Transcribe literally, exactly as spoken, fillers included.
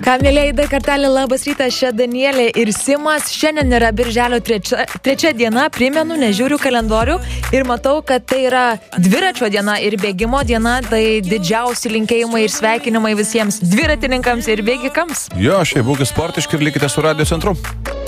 Ką, mėlėjai, dar kartelį labas rytas, čia Danielė ir Simas. Šiandien yra birželio trečia, trečia diena, primenu, nežiūriu kalendorių ir matau, kad tai yra dviračio diena ir bėgimo diena, tai didžiausi linkėjimai ir sveikinimai visiems dviratininkams ir bėgikams. Jo, šiaip būkite sportiški ir likite su Radio Centru.